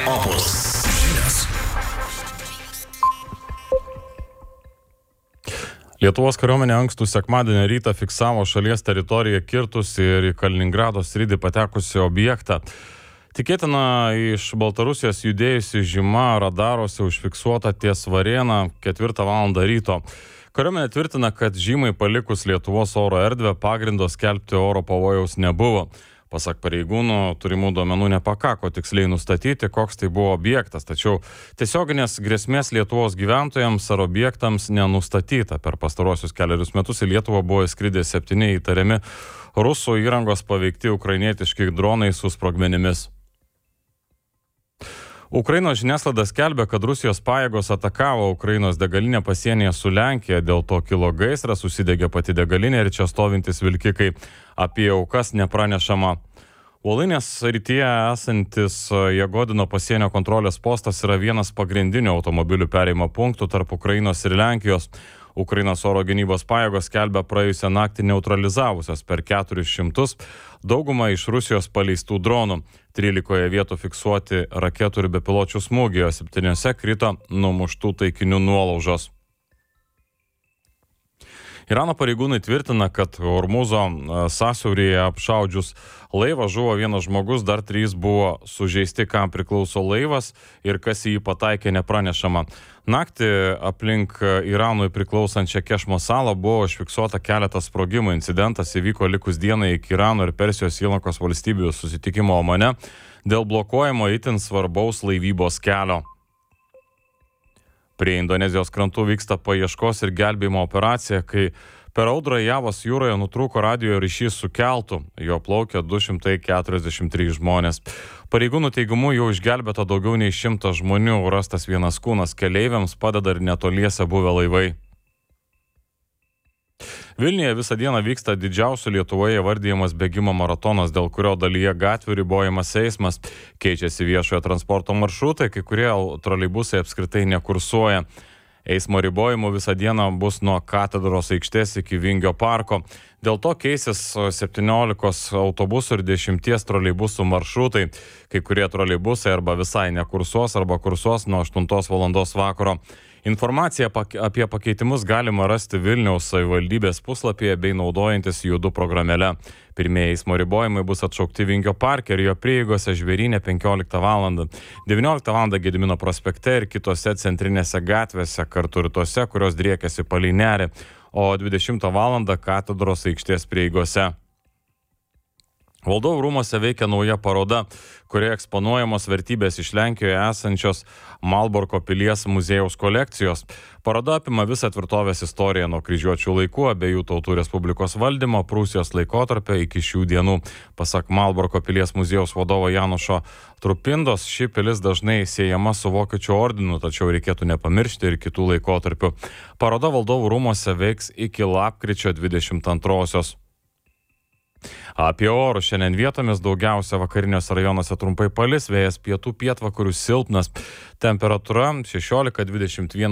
Opus žinios. Lietuvos kariuomenė ankstų sekmadienio rytą fiksavo šalies teritoriją kirtusi ir į Kaliningrado sritį patekusi objektą. Tikėtina, iš Baltarusijos judėjusi žyma radaruose užfiksuota ties Varėna 4 val. Ryto. Kariuomenė tvirtina, kad žymai palikus Lietuvos oro erdvę pagrindo skelbti oro pavojaus nebuvo. Pasak pareigūnų, turimų duomenų nepakako tiksliai nustatyti, koks tai buvo objektas, tačiau tiesioginės grėsmės Lietuvos gyventojams ar objektams nenustatyta. Per pastaruosius keliarius metus į Lietuvą buvo įskridę 7 įtariami rusų įrangos paveikti ukrainietiški dronai su sprogmenimis. Ukrainos žiniasklaida skelbia, kad Rusijos pajėgos atakavo Ukrainos degalinę pasienyje su Lenkija, dėl to kilo gaisras, susidegė pati degalinė ir čia stovintis vilkikai. Apie aukas nepranešama. Volynės rytyje esantis Jagodino pasienio kontrolės postas yra vienas pagrindinių automobilių perėjimo punktų tarp Ukrainos ir Lenkijos. Ukrainos oro gynybos pajėgos skelbia praėjusią naktį neutralizavusios per 400 daugumą iš Rusijos paleistų dronų. 13 vietų fiksuoti raketų ir bepiločių smūgių, 7 krito numuštų taikinių nuolaužos. Irano pareigūnai tvirtina, kad Hormuzo sąsiauryje apšaudžius laivą žuvo vienas žmogus, dar 3 buvo sužeisti, kam priklauso laivas ir kas į jį pataikė nepranešama. Naktį aplink Iranui priklausančią Kešmo salą buvo užfiksuota keletas sprogimų. Incidentas įvyko likus dienai iki Irano ir Persijos įlankos valstybių susitikimo Omane dėl blokuojamo itin svarbaus laivybos kelio. Prie Indonezijos krantų vyksta paieškos ir gelbėjimo operacija, kai per audrą Javos jūroje nutrūko radijo ryšys su keltu. Jo plaukė 243 žmonės. Pareigūnų teigimu jau išgelbėta daugiau nei 100 žmonių, rastas vienas kūnas, keleiviams padeda ir netoliese buvę laivai. Vilniuje visą dieną vyksta didžiausių Lietuvoje vardijamas bėgimo maratonas, dėl kurio dalyje gatvių ribojamas eismas. Keičiasi viešojo transporto maršrutai, kai kurie troleibusai apskritai nekursuoja. Eismo ribojimų visą dieną bus nuo Katedros aikštės iki Vingio parko. Dėl to keisis 17 autobusų ir 10 troleibusų maršrutai. Kai kurie troleibusai arba visai nekursuos, arba kursuos nuo 8 val. Vakaro. Informaciją apie pakeitimus galima rasti Vilniaus savivaldybės puslapyje bei naudojantis Judu programėle. Pirmieji eismo ribojimai bus atšaukti Vingio parke ir jo prieigose Žvėryne 15 val. 19 val. Gedimino prospekte ir kitose centrinėse gatvėse, kartu ir tose, kurios driekiasi palei nerį, o 20 val. Katedros aikštės prieigose. Valdovų rūmuose veikia nauja paroda, kurioje eksponuojamos vertybės iš Lenkijoje esančios Malborko pilies muziejaus kolekcijos. Paroda apima visą tvirtovės istoriją nuo kryžiuočių laikų, abiejų tautų respublikos valdymo, Prūsijos laikotarpio iki šių dienų. Pasak Malborko pilies muziejaus vadovo Janušo Trupindos, ši pilis dažnai siejama su Vokiečių ordinu, tačiau reikėtų nepamiršti ir kitų laikotarpių. Paroda Valdovų rūmuose veiks iki lapkričio 22-osios. Apie orus šiandien vietomis daugiausia vakariniuose rajonuose trumpai palis, vėjas pietų pietvakarių silpnas, temperatūra 16-21